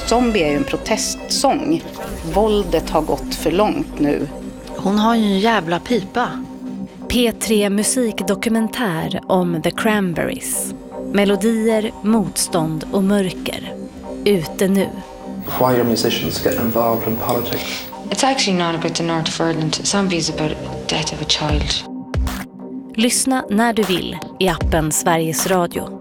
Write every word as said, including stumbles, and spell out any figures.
Zombie är ju en protestsång. Våldet har gått för långt nu. Hon har ju en jävla pipa. P tre musikdokumentär om The Cranberries. Melodier, motstånd och mörker. Ute nu. Why do musicians get involved in politics? It's actually not about the north of Ireland. Zombie is about the death of a child. Lyssna när du vill i appen Sveriges Radio.